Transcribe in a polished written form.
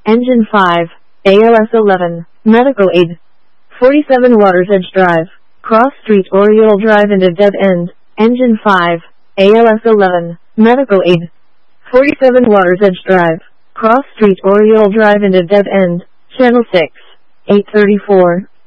Engine 5, ALS 11, Medical Aid. 47 Waters Edge Drive, Cross Street Oriole Drive into dead end. Engine 5, ALS 11, Medical Aid. 47 Waters Edge Drive, Cross Street Oriole Drive into dead end. Channel 6, 834.